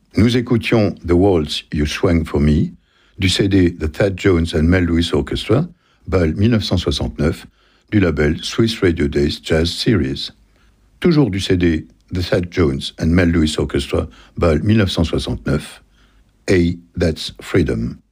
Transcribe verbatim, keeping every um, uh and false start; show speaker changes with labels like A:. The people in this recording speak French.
A: Nous écoutions The Waltz You Swung For Me, du C D The Thad Jones and Mel Lewis Orchestra, Bâle dix-neuf cent soixante-neuf, du label Swiss Radio Days Jazz Series. Toujours du C D The Thad Jones and Mel Lewis Orchestra, Bâle dix-neuf cent soixante-neuf, Hey, That's Freedom.